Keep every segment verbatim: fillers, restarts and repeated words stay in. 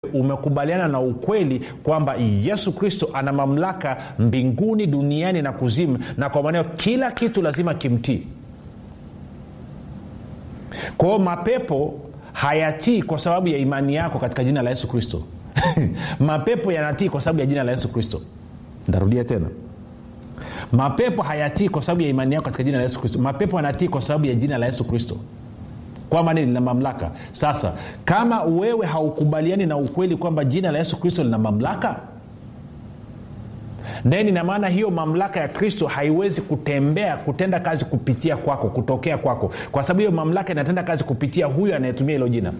umekubaliana na ukweli kwamba Yesu Kristo ana mamlaka mbinguni, duniani na kuzimu, na kwa maana kila kitu lazima kimtii. Kwa mapepo hayatii kwa sababu ya imani yako katika jina la Yesu Kristo. Mapepo yanatii kwa sababu ya jina la Yesu Kristo. Ndarudia tena. Mapepo hayatii kwa sababu ya imani yako katika jina la Yesu Kristo. Mapepo yanatii kwa sababu ya jina la Yesu Kristo, kwa maana lina mamlaka. Sasa kama wewe haukubaliani na ukweli kwamba jina la Yesu Kristo lina mamlaka, then ina maana hiyo mamlaka ya Kristo haiwezi kutembea kutenda kazi kupitia kwako, kutokea kwako, kwa sababu hiyo mamlaka inatenda kazi kupitia huyo anayetumia hilo jina.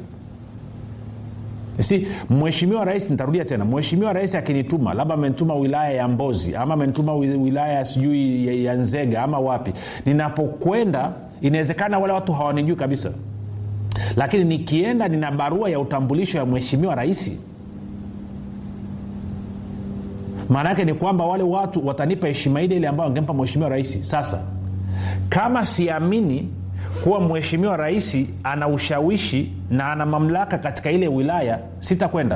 Si mheshimiwa rais, nitarudia tena, mheshimiwa rais akinituma, labda amenituma wilaya ya Mbozi ama amenituma wilaya sijui ya, ya Nzega ama wapi, ninapokwenda inawezekana wale watu hawanijui kabisa, lakini nikienda nina barua ya utambulisho ya mheshimiwa rais, maana yake ni kwamba wale watu watanipa heshima ile ile ambayo wangempa mheshimiwa rais. Sasa kama siamini kuwa mheshimiwa rais ana ushawishi na ana mamlaka katika ile wilaya, sitakwenda,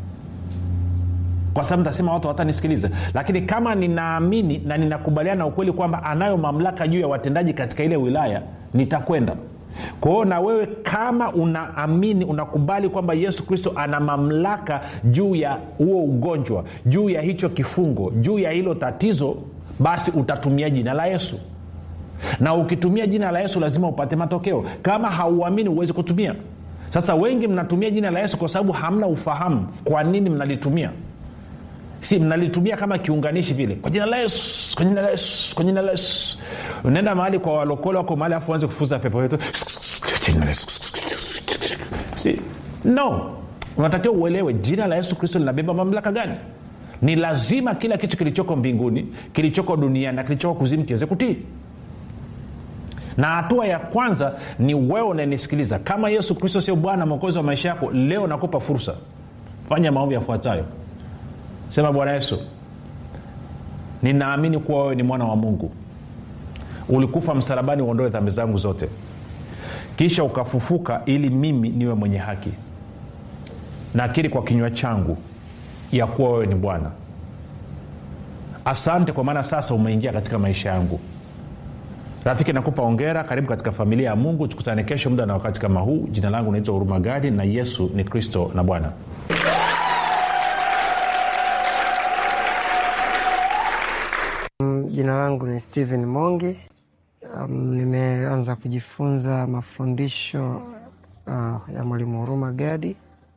kwa sababu nitasema watu watanisikiliza. Lakini kama ninaamini na ninakubaliana na ukweli kwamba anayo mamlaka juu ya watendaji katika ile wilaya, nitakwenda. Kwa hiyo na wewe kama unaamini, unakubali kwamba Yesu Kristo ana mamlaka juu ya huo ugonjwa, juu ya hicho kifungo, juu ya hilo tatizo, basi utatumia jina la Yesu. Na ukitumia jina la Yesu lazima upate matokeo. Kama hauamini huwezi kutumia. Sasa wengi mnatumia jina la Yesu kwa sababu hamna ufahamu kwa nini mnalitumia. Si mnalitumia kama kiunganishi vile, kwa jina la Yesu, kwa jina la Yesu, kwa jina la Yesu. Unaenda mahali kwa walokole wako mahali afu anze kufuza pepo yetu, jina la Yesu. Si no, unatakiwa uelewe jina la Yesu Kristo linabeba mamlaka gani. Ni lazima kila kitu kilichoko mbinguni, kilichoko duniani na kilichoko kuzimu kiweze kutii. Na hatua ya kwanza ni wewe unanisikiliza, kama Yesu Kristo sio Bwana Mwokozi wa maisha yako, leo nakupa fursa. Fanya maombi yafuatayo. Sema, Bwana Yesu, ninaamini kuwa wewe ni mwana wa Mungu. Ulikufa msalabani uondoe dhambi zangu zote, kisha ukafufuka ili mimi niwe mwenye haki. Nakiri kwa kinywa changu ya kuwa wewe ni Bwana. Asante kwa maana sasa umeingia katika maisha yangu. Rafiki, nakupa hongera, karibu katika familia ya Mungu. Tukutane kesho muda na wakati kama huu. Jina langu naitwa Huruma Gadi na Yesu ni Kristo na Bwana. Jina langu ni Steven Mongi. Um, nimeanza kujifunza mafundisho uh, ya Mwalimu Huruma Gadi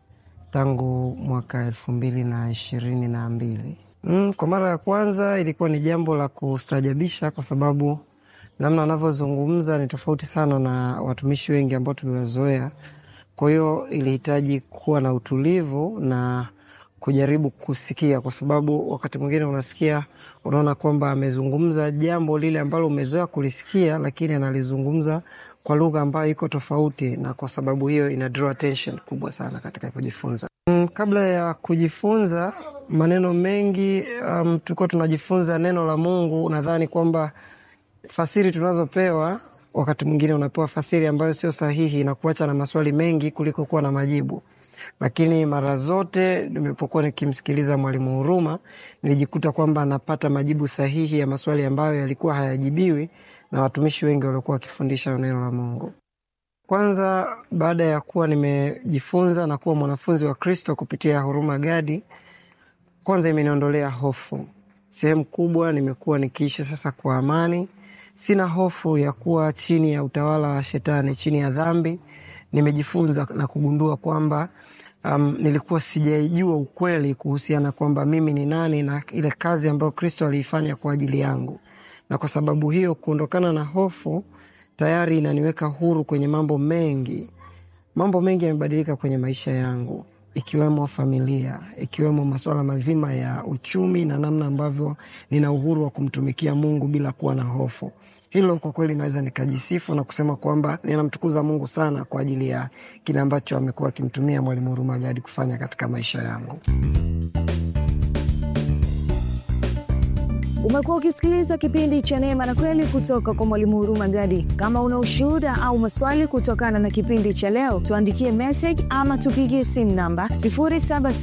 tangu mwaka elfu mbili na ishirini na mbili. Mm, kwa mara ya kwanza ilikuwa ni jambo la kustajabisha, kwa sababu namna anavyozungumza ni tofauti sana na watumishi wengi ambao tumewazoea. Kwa hiyo ilihitaji kuwa na utulivu na kujaribu kusikia, kwa sababu wakati mwingine unasikia unaona kwamba amezungumza jambo lile ambalo umezoea kulisikia, lakini analizungumza kwa lugha ambayo iko tofauti, na kwa sababu hiyo ina draw attention kubwa sana katika kujifunza. Um, kabla ya kujifunza maneno mengi, um, tulikuwa tunajifunza neno la Mungu. Nadhani kwamba fasiri tunazopewa wakati mwingine unapewa fasiri ambayo sio sahihi na kuacha na maswali mengi kuliko kuwa na majibu. Lakini mara zote nilipokuwa nikimsikiliza Mwalimu Huruma, nilijikuta kwamba napata majibu sahihi ya maswali ambayo yalikuwa hayajibiwi na watumishi wengi waliokuwa wakifundisha neno la Mungu. Kwanza, baada ya kuwa nimejifunza na kuwa mwanafunzi wa Kristo kupitia Huruma Gadi, kwanza imeniondolea hofu. Sehemu kubwa nimekuwa nikiishi sasa kwa amani. Sina hofu ya kuwa chini ya utawala wa shetani, chini ya dhambi. Nimejifunza na kugundua kwamba um, nilikuwa sijaijua ukweli kuhusiana kwamba mimi ni nani na ile kazi ambayo Kristo aliifanya kwa ajili yangu. Na kwa sababu hiyo, kuondokana na hofu tayari inaniweka huru kwenye mambo mengi. Mambo mengi yamebadilika kwenye maisha yangu, ikiwemo familia, ikiwemo masuala mazima ya uchumi na namna ambavyo nina uhuru wa kumtumikia Mungu bila kuwa na hofu. Hilo kwa kweli naweza nikajisifu na kusema kwamba ninamtukuza Mungu sana kwa ajili ya kile ambacho amekuwa akimtumia Mwalimu Huruma Gadi kufanya katika maisha yangu. Umekuwa ukisikiliza kipindi cha Neema na Kweli kutoka kwa Mwalimu Huruma Gadi. Kama una ushuhuda au maswali kutokana na kipindi cha leo, tuandikie message ama tupigie simu namba sifuri saba